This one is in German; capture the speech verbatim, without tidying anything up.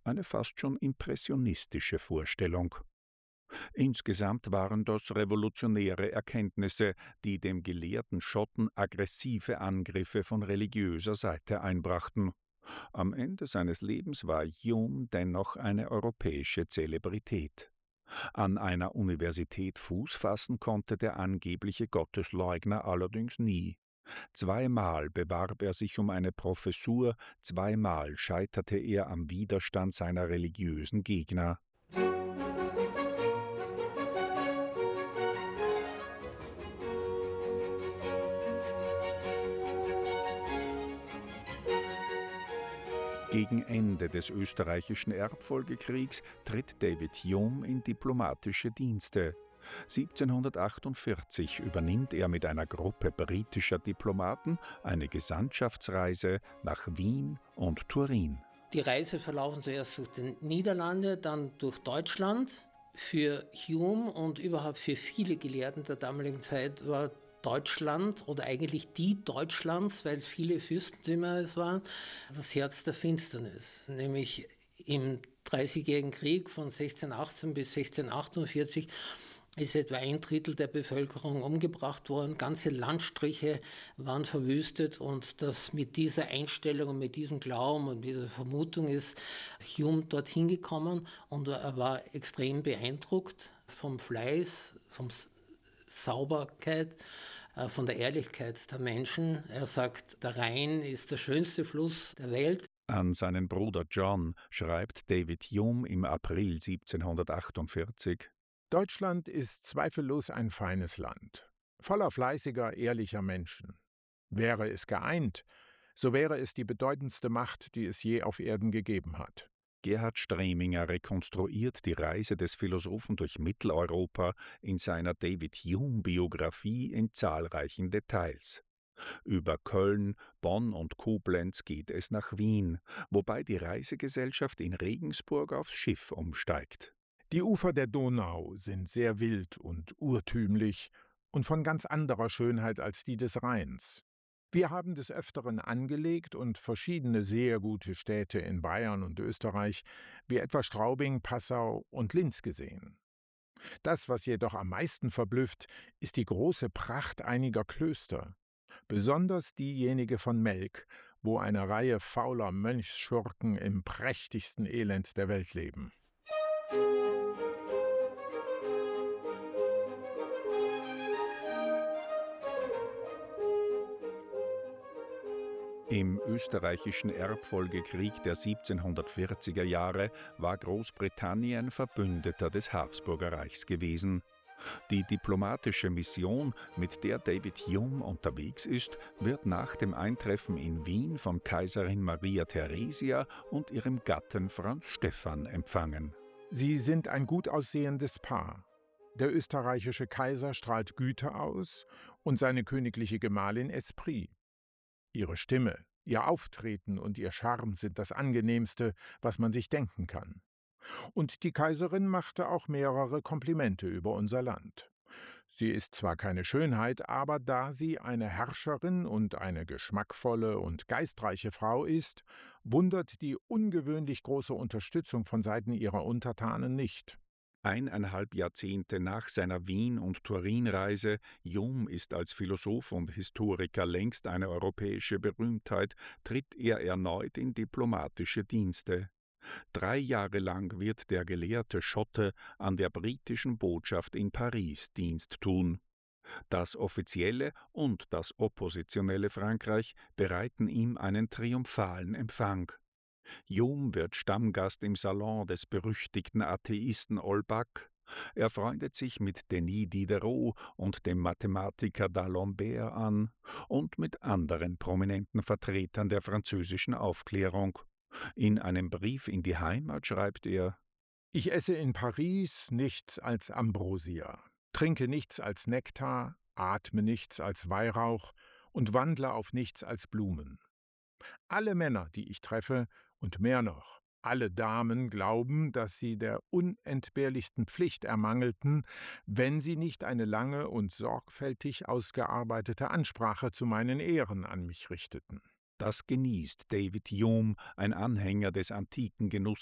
Eine fast schon impressionistische Vorstellung. Insgesamt waren das revolutionäre Erkenntnisse, die dem gelehrten Schotten aggressive Angriffe von religiöser Seite einbrachten. Am Ende seines Lebens war Hume dennoch eine europäische Zelebrität. An einer Universität Fuß fassen konnte der angebliche Gottesleugner allerdings nie. Zweimal bewarb er sich um eine Professur, zweimal scheiterte er am Widerstand seiner religiösen Gegner. Gegen Ende des österreichischen Erbfolgekriegs tritt David Hume in diplomatische Dienste. siebzehnhundertachtundvierzig übernimmt er mit einer Gruppe britischer Diplomaten eine Gesandtschaftsreise nach Wien und Turin. Die Reise verlaufen zuerst durch die Niederlande, dann durch Deutschland. Für Hume und überhaupt für viele Gelehrten der damaligen Zeit war Deutschland oder eigentlich die Deutschlands, weil viele Fürstentümer es waren, das Herz der Finsternis. Nämlich im Dreißigjährigen Krieg von sechzehnhundertachtzehn bis sechzehnhundertachtundvierzig ist etwa ein Drittel der Bevölkerung umgebracht worden. Ganze Landstriche waren verwüstet und das mit dieser Einstellung und mit diesem Glauben und mit dieser Vermutung ist Hume dorthin gekommen und er war extrem beeindruckt vom Fleiß, vom Sauberkeit, von der Ehrlichkeit der Menschen. Er sagt, der Rhein ist der schönste Fluss der Welt. An seinen Bruder John schreibt David Hume im April siebzehnhundertachtundvierzig: Deutschland ist zweifellos ein feines Land, voller fleißiger, ehrlicher Menschen. Wäre es geeint, so wäre es die bedeutendste Macht, die es je auf Erden gegeben hat. Gerhard Streminger rekonstruiert die Reise des Philosophen durch Mitteleuropa in seiner David-Hume-Biografie in zahlreichen Details. Über Köln, Bonn und Koblenz geht es nach Wien, wobei die Reisegesellschaft in Regensburg aufs Schiff umsteigt. Die Ufer der Donau sind sehr wild und urtümlich und von ganz anderer Schönheit als die des Rheins. Wir haben des Öfteren angelegt und verschiedene sehr gute Städte in Bayern und Österreich, wie etwa Straubing, Passau und Linz gesehen. Das, was jedoch am meisten verblüfft, ist die große Pracht einiger Klöster, besonders diejenige von Melk, wo eine Reihe fauler Mönchsschurken im prächtigsten Elend der Welt leben. Im österreichischen Erbfolgekrieg der siebzehnhundertvierziger Jahre war Großbritannien Verbündeter des Habsburgerreichs gewesen. Die diplomatische Mission, mit der David Hume unterwegs ist, wird nach dem Eintreffen in Wien von Kaiserin Maria Theresia und ihrem Gatten Franz Stephan empfangen. Sie sind ein gut aussehendes Paar. Der österreichische Kaiser strahlt Güte aus und seine königliche Gemahlin Esprit. Ihre Stimme, ihr Auftreten und ihr Charme sind das Angenehmste, was man sich denken kann. Und die Kaiserin machte auch mehrere Komplimente über unser Land. Sie ist zwar keine Schönheit, aber da sie eine Herrscherin und eine geschmackvolle und geistreiche Frau ist, wundert die ungewöhnlich große Unterstützung von Seiten ihrer Untertanen nicht. Eineinhalb Jahrzehnte nach seiner Wien- und Turin-Reise, Hume ist als Philosoph und Historiker längst eine europäische Berühmtheit, tritt er erneut in diplomatische Dienste. Drei Jahre lang wird der gelehrte Schotte an der britischen Botschaft in Paris Dienst tun. Das offizielle und das oppositionelle Frankreich bereiten ihm einen triumphalen Empfang. Hume wird Stammgast im Salon des berüchtigten Atheisten Holbach. Er freundet sich mit Denis Diderot und dem Mathematiker d'Alembert an und mit anderen prominenten Vertretern der französischen Aufklärung. In einem Brief in die Heimat schreibt er: Ich esse in Paris nichts als Ambrosia, trinke nichts als Nektar, atme nichts als Weihrauch und wandle auf nichts als Blumen. Alle Männer, die ich treffe, und mehr noch, alle Damen glauben, dass sie der unentbehrlichsten Pflicht ermangelten, wenn sie nicht eine lange und sorgfältig ausgearbeitete Ansprache zu meinen Ehren an mich richteten. Das genießt David Hume, ein Anhänger des antiken Genusses